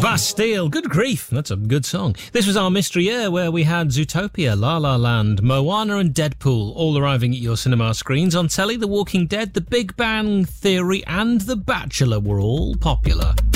Bastille, good grief, that's a good song. This was our mystery year where we had Zootopia, La La Land, Moana and Deadpool all arriving at your cinema screens. On telly, The Walking Dead, The Big Bang Theory and The Bachelor were all popular.